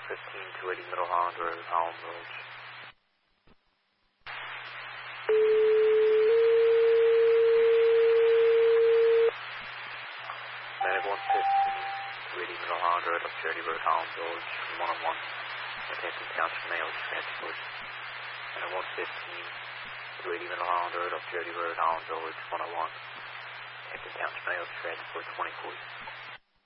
115, 280 Middle Holland Road, Holland Village. Medic 115, 280 Middle Holland Road, up Charity Road, Holland Village, 101. Attention Township Mail, transport. Medic 115, 280 Middle Holland Road, up Charity Road, Holland Village, 101. Attention Township Mail, transport 2040.